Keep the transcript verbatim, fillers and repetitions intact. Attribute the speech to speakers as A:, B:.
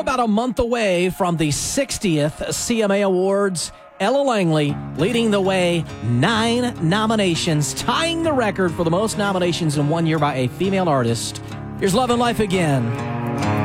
A: about a month away from the sixtieth C M A Awards. Ella Langley leading the way, nine nominations, tying the record for the most nominations in one year by a female artist. Here's Love and Life again.